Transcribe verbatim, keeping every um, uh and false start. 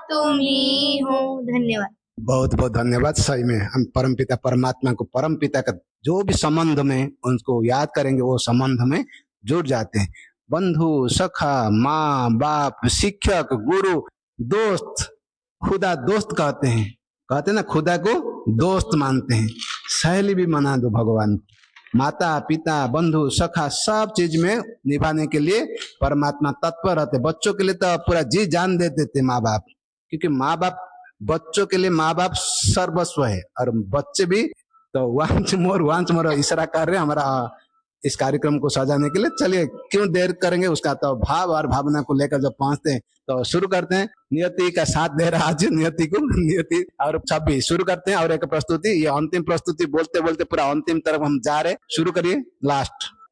तुम ही हो। धन्यवाद। बहुत बहुत धन्यवाद। सही में हम परमपिता परमात्मा को, परमपिता का जो भी संबंध में उनको याद करेंगे वो संबंध में जुड़ जाते हैं। बंधु, सखा, माँ बाप, शिक्षक, गुरु, दोस्त, खुदा दोस्त कहते हैं, कहते हैं ना, खुदा को दोस्त मानते हैं। सहेली भी मना दो भगवान। माता पिता बंधु सखा सब चीज में निभाने के लिए परमात्मा तत्पर रहते। बच्चों के लिए तो पूरा जी जान दे देते माँ बाप, क्योंकि माँ बाप, बच्चों के लिए माँ बाप सर्वस्व है। और बच्चे भी तो वांच मोर वांच मोर इशारा कर रहे हैं हमारा इस कार्यक्रम को सजाने के लिए। चलिए क्यों देर करेंगे, उसका तो भाव और भावना को लेकर जब पहुंचते हैं तो शुरू करते हैं। नियति का साथ दे रहा आज नियति को, नियति और छवि शुरू करते हैं। और एक प्रस्तुति, ये अंतिम प्रस्तुति, बोलते बोलते पूरा अंतिम तरफ हम जा रहे। शुरू करिए। लास्ट